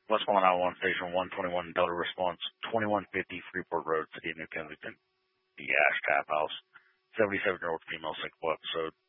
Westmoreland I-1 Station 121 Delta Response, 2150 Freeport Road, City of New Kensington. The Ash Tap House, 77-year-old female, sick episode.